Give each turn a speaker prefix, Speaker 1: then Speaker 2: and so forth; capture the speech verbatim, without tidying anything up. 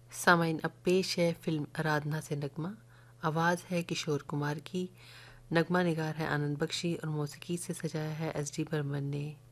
Speaker 1: सामाइन अब पेश है फिल्म आराधना से नगमा। आवाज़ है किशोर कुमार की, नगमा निगार है आनंद बख्शी और मौसीकी से सजाया है एस डी बर्मन ने।